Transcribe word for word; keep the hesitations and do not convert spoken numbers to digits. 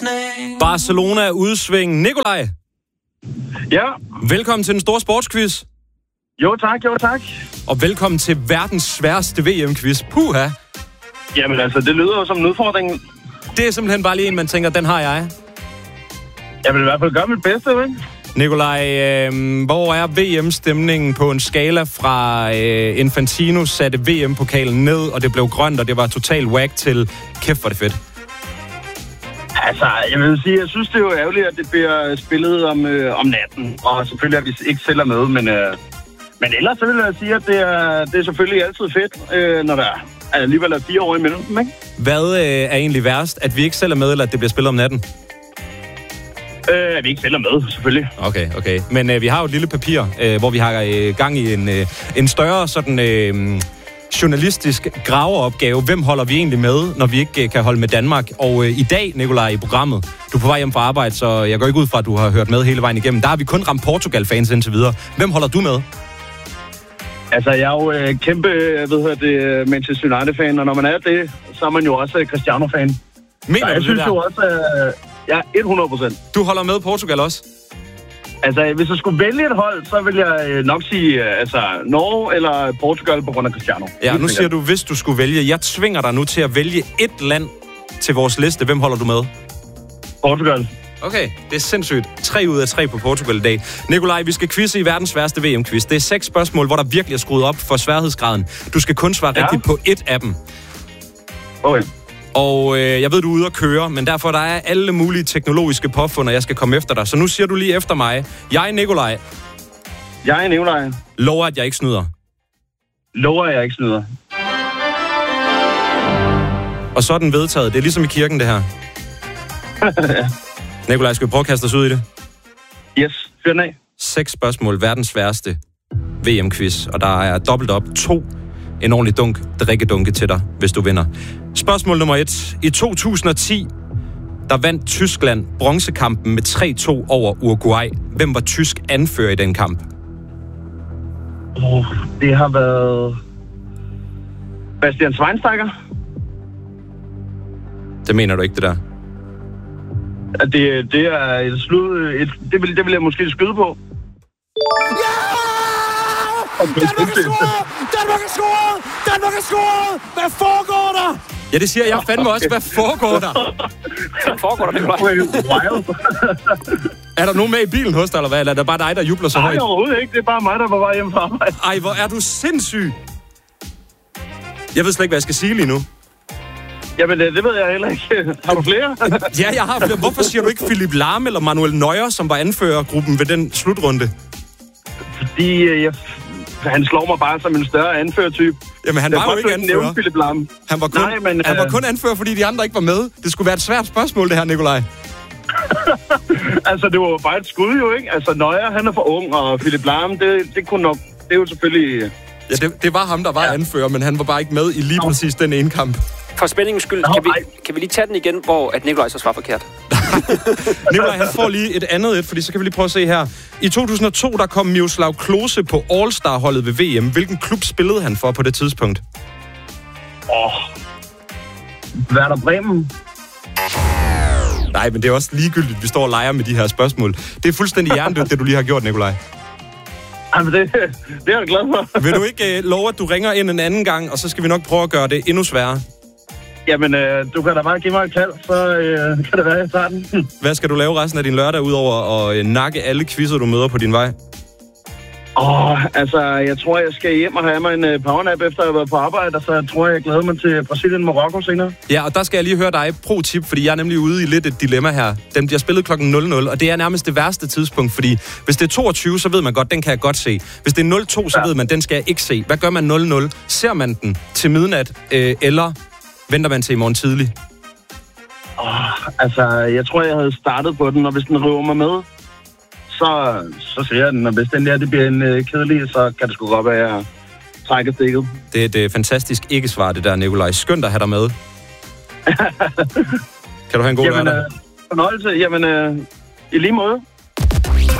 Barcelona er udsving. Nikolaj, Ja, velkommen til den store sportsquiz. jo tak, jo tak. Og velkommen til verdens sværeste V M-quiz. Puha! Jamen altså, det lyder jo som en udfordring. Det er simpelthen bare lige en, man tænker, den har jeg. Jeg vil i hvert fald gøre mit bedste, ikke? Nikolaj, øh, hvor er V M-stemningen på en skala fra øh, Infantino satte V M-pokalen ned, og det blev grønt, og det var totalt whack til kæft, hvor det fedt? Altså, jeg vil sige, jeg synes, det er jo ærgerligt, at det bliver spillet om, øh, om natten. Og selvfølgelig er vi ikke selv er med, men, øh, men ellers så vil jeg sige, at det er, det er selvfølgelig altid fedt, øh, når der er alligevel er fire år imellem dem, ikke? Hvad øh, er egentlig værst? At vi ikke selv er med, eller at det bliver spillet om natten? Øh, at vi ikke selv er med, selvfølgelig. Okay, okay. Men øh, vi har jo et lille papir, øh, hvor vi har øh, gang i en, øh, en større sådan øh, journalistisk graveopgave. Hvem holder vi egentlig med, når vi ikke øh, kan holde med Danmark? Og øh, i dag, Nikolaj, i programmet, du er på vej hjem fra arbejde, så jeg går ikke ud fra, at du har hørt med hele vejen igennem. Der har vi kun ramt Portugal-fans indtil videre. Hvem holder du med? Altså, jeg er jo øh, kæmpe, jeg ved det, Manchester United-fan, og når man er det, så er man jo også Cristiano-fan. Mener jeg du det synes der? jo også, øh, ja, hundrede procent. Du holder med Portugal også? Altså, hvis jeg skulle vælge et hold, så vil jeg øh, nok sige øh, altså, Norge eller Portugal på grund af Cristiano. Ja, nu siger du, hvis du skulle vælge. Jeg tvinger dig nu til at vælge et land til vores liste. Hvem holder du med? Portugal. Okay, det er sindssygt. Tre ud af tre på Portugal i dag. Nikolaj, vi skal quizze i verdens sværeste V M-quiz. Det er seks spørgsmål, hvor der virkelig er skruet op for sværhedsgraden. Du skal kun svare ja. rigtigt på et af dem. Okay. Og øh, jeg ved, du er ude at køre, men derfor der er alle mulige teknologiske påfund, og jeg skal komme efter dig. Så nu siger du lige efter mig. Jeg, Nikolaj. Jeg er Nikolaj. Lover, at jeg ikke snyder. Lover, at jeg ikke snyder. Og så er den vedtaget. Det er ligesom i kirken, det her. Ja. Nikolaj, skal vi prøve at kaste os ud i det? Yes, fyr den af. Seks spørgsmål, verdens sværeste V M-quiz, og der er dobbelt op. To, en ordentlig dunk, drikkedunke til dig, hvis du vinder. Spørgsmål nummer et. I to tusind og ti, der vandt Tyskland bronzekampen med tre to over Uruguay. Hvem var tysk anfører i den kamp? Oh, det har været Bastian Schweinsteiger. Det mener du ikke, det der? Det, det er et slud... Et, det, vil, det vil jeg måske skyde på. Ja! Danmark er scoret! Danmark er scoret! Danmark er scoret! Hvad foregår der? Ja, det siger jeg fandme også. Hvad foregår der? Hvad foregår der, Nikolaj? Er der nogen med i bilen hos dig, eller hvad? Eller er det bare dig, der jubler så Nej, højt? Nej, overhovedet ikke. Det er bare mig, der var vej hjem fra arbejde. Ej, hvor er du sindssyg! Jeg ved slet ikke, hvad jeg skal sige lige nu. Jamen, det ved jeg heller ikke. Har du flere? Ja, jeg har flere. Hvorfor siger du ikke Philipp Lahm eller Manuel Neuer, som var anførergruppen ved den slutrunde? Fordi jeg, han slår mig bare som en større anførertype. Jamen, han var jo ikke anfører. Philipp Lahm. Han var kun, Nej, men, han var øh... kun anfører, fordi de andre ikke var med. Det skulle være et svært spørgsmål, det her, Nikolaj. Altså, det var jo bare et skud jo, ikke? Altså, Neuer, han er for ung, og Philipp Lahm, det, det kunne nok... Det er jo selvfølgelig... Ja, det, det var ham, der var ja. anfører, men han var bare ikke med i lige præcis den ene kamp. For spændingens skyld, kan vi, kan vi lige tage den igen, hvor at Nikolaj så svarer forkert? Nikolaj, han får lige et andet et, fordi så kan vi lige prøve at se her. I to tusind og to, der kom Miroslav Klose på All-Star-holdet ved V M. Hvilken klub spillede han for på det tidspunkt? Åh... Oh. Werder Bremen. Nej, men det er også ligegyldigt, vi står og leger med de her spørgsmål. Det er fuldstændig hjernedødt, det du lige har gjort, Nikolaj. Jamen, det, det er jeg glad for. Vil du ikke uh, love, at du ringer ind en anden gang, og så skal vi nok prøve at gøre det endnu sværere? Jamen, øh, du kan da bare give mig et kald, så øh, kan det være, jeg tager den. Hvad skal du lave resten af din lørdag, udover at uh, nakke alle quizzer, du møder på din vej? Åh, oh, altså, jeg tror, jeg skal hjem og have mig en uh, powernap, efter jeg har været på arbejde, og så jeg tror jeg, jeg glæder mig til Brasilien-Marokko senere. Ja, og der skal jeg lige høre dig pro-tip, fordi jeg er nemlig ude i lidt et dilemma her. Den bliver spillet klokken nul nul, og det er nærmest det værste tidspunkt, fordi hvis det er toogtyve, så ved man godt, den kan jeg godt se. Hvis det er nul to, så ja. ved man, den skal jeg ikke se. Hvad gør man nul nul? Ser man den til midnat, øh, eller venter man til i morgen tidlig? Åh, oh, altså, jeg tror, jeg havde startet på den, og hvis den river mig med, så, så ser jeg den, og hvis den der det bliver en øh, kedelig, så kan det sgu godt være, at jeg trækker stikket. Det er et øh, fantastisk ikke-svar, det der, Nikolaj. Skønt at have dig med. Kan du have en god Jamen, lørdag? Øh, fornøjelse. Jamen, øh, i lige måde.